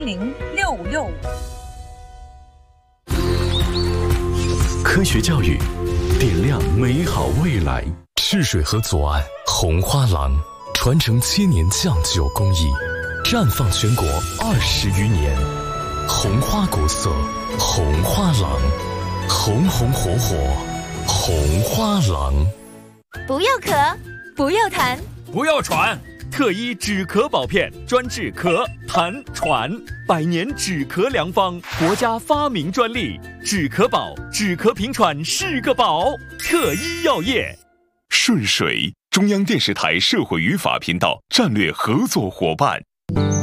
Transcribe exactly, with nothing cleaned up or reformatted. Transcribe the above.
零六五六五。 科学教育，点亮美好未来。赤水河左岸红花廊，传承千年酱酒工艺，绽放全国二十余年。红花国色，红花廊，红红火火，红花廊。 不要咳，不要痰， 不要喘。特医止咳宝片，专治咳、痰、喘，百年止咳良方，国家发明专利。止咳宝，止咳平喘是个宝。特医药业。 顺水，中央电视台社会语法频道战略合作伙伴。